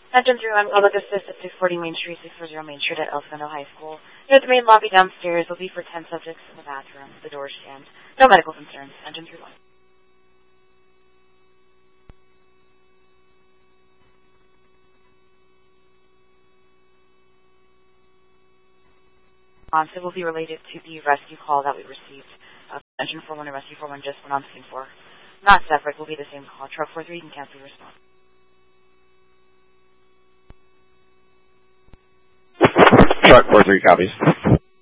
Engine 31, Public Assist at 640 Main Street, 640 Main Street at El Segundo High School. Near the main lobby downstairs will be for 10 subjects in the bathroom. The doors jammed. No medical concerns. Engine 31. It will be related to the rescue call that we received. Engine 41 and Rescue 41 just went on scene for. Not separate, will be the same call. Truck 43 can cancel your response. Truck 43 copies.